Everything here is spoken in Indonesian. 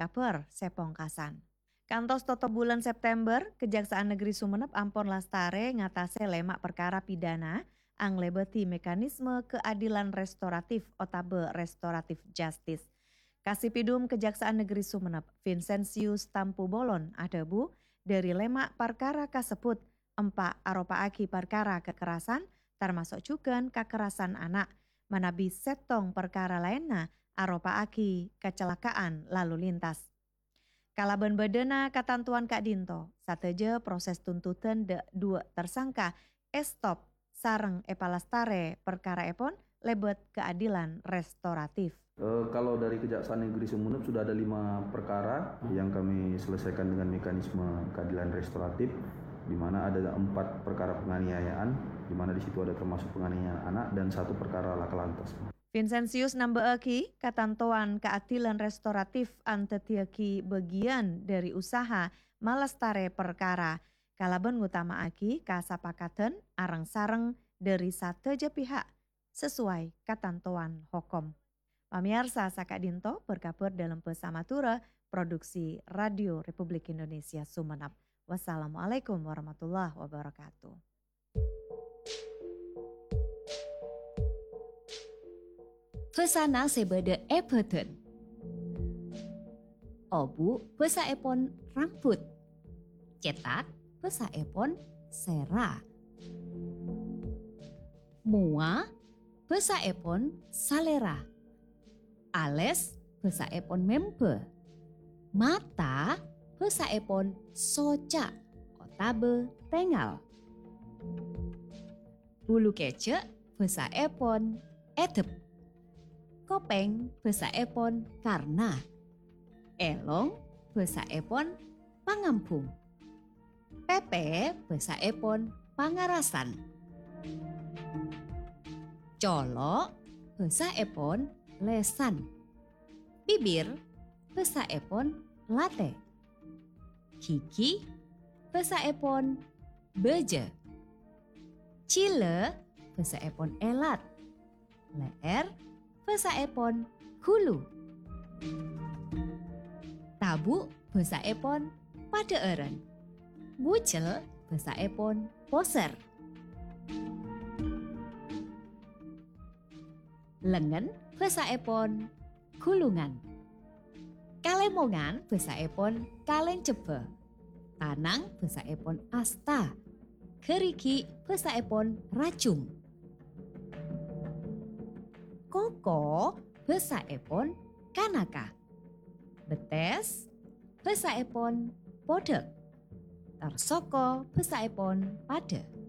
kaper sepongkasan. Kantos toto bulan September, Kejaksaan Negeri Sumenep ampun lastare ngatase lemak perkara pidana ang lebeti mekanisme keadilan restoratif otabe restoratif justice. Kasipidum Kejaksaan Negeri Sumenep, Vincentius Tampu Bolon adebu dari lemak perkara kasebut empak aropa aki perkara kekerasan termasuk juga kekerasan anak manabi setong perkara lainnya aropa aki kecelakaan lalu lintas. Kalaban bedena katantuan Kak Dinto, sateje proses tuntutan dua tersangka estop sareng epalastare perkara epon lebet keadilan restoratif. Kalau dari Kejaksaan Negeri Sumenep sudah ada 5 perkara yang kami selesaikan dengan mekanisme keadilan restoratif, di mana ada 4 perkara penganiayaan, di mana di situ ada termasuk penganiayaan anak dan 1 perkara laka lantas. Vincentius nambaeki katantoan keadilan restoratif antetiaki bagian dari usaha malastare perkara. Kalaban ngutamaaki kasapakaten arang sareng dari sateja pihak sesuai katantoan hukum. Pamirsa Saka Dinto berkabar dalam Pesamatura Produksi Radio Republik Indonesia Sumenep. Wassalamualaikum warahmatullahi wabarakatuh. Pesana sebede Everton. Obu pesa epon rambut. Cetak pesa epon sera. Mua pesa epon salera. Ales pesa epon mempe. Mata pesa epon soca. Otabe tengal. Bulu kecek pesa epon edep. Kopeng basa epon karna. Elong basa epon pangampung. Pepe basa epon pangarasan. Colok basa epon lesan. Bibir basa epon late. Kiki basa epon beje. Cile basa epon elat. Leer basa epon hulu. Tabu basa epon padeeren. Bucel basa epon poser. Lengan basa epon gulungan. Kalemongan basa epon kalen cebe. Tanang basa epon asta. Keriki basa epon racung. Koko basa epon kanaka. Betes basa epon podek. Tarsoko basa epon pade.